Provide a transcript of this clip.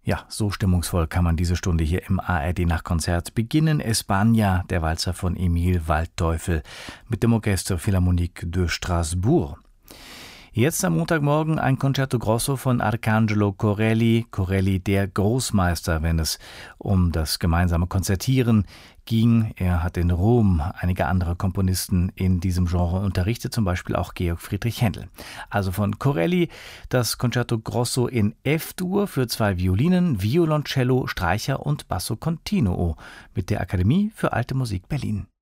Ja, so stimmungsvoll kann man diese Stunde hier im ARD-Nachtkonzert beginnen. España, der Walzer von Emil Waldteufel mit dem Orchestre Philharmonique de Strasbourg. Jetzt am Montagmorgen ein Concerto Grosso von Arcangelo Corelli. Corelli, der Großmeister, wenn es um das gemeinsame Konzertieren ging. Er hat in Rom einige andere Komponisten in diesem Genre unterrichtet, zum Beispiel auch Georg Friedrich Händel. Also von Corelli das Concerto Grosso in F-Dur für 2 Violinen, Violoncello, Streicher und Basso Continuo mit der Akademie für Alte Musik Berlin.